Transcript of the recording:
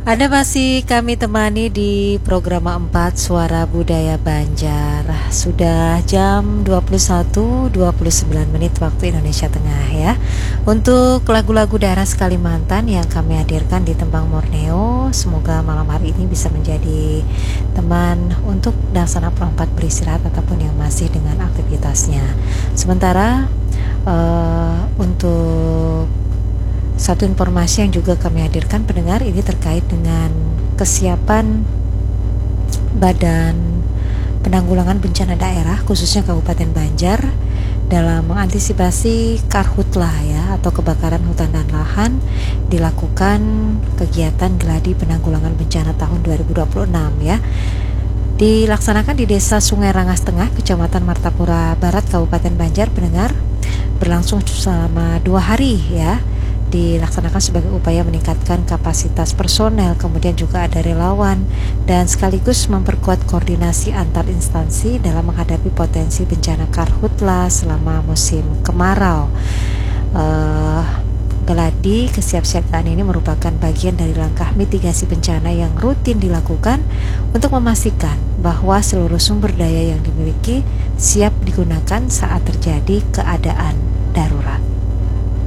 Anda masih kami temani di program 4 Suara Budaya Banjar. Sudah jam 21.29 waktu Indonesia Tengah ya. Untuk lagu-lagu daerah Kalimantan yang kami hadirkan di Tembang Borneo, semoga malam hari ini bisa menjadi teman untuk Daksana Perempat beristirahat ataupun yang masih dengan aktivitasnya. Sementara untuk satu informasi yang juga kami hadirkan pendengar ini terkait dengan kesiapan Badan Penanggulangan Bencana Daerah khususnya Kabupaten Banjar dalam mengantisipasi karhutlah ya atau kebakaran hutan dan lahan. Dilakukan kegiatan Gladi Penanggulangan Bencana tahun 2026 ya. Dilaksanakan di Desa Sungai Rangas Tengah, Kecamatan Martapura Barat, Kabupaten Banjar pendengar, berlangsung selama 2 hari ya. Dilaksanakan sebagai upaya meningkatkan kapasitas personel, kemudian juga ada relawan dan sekaligus memperkuat koordinasi antar instansi dalam menghadapi potensi bencana karhutla selama musim kemarau. Geladi kesiapsiagaan ini merupakan bagian dari langkah mitigasi bencana yang rutin dilakukan untuk memastikan bahwa seluruh sumber daya yang dimiliki siap digunakan saat terjadi keadaan darurat.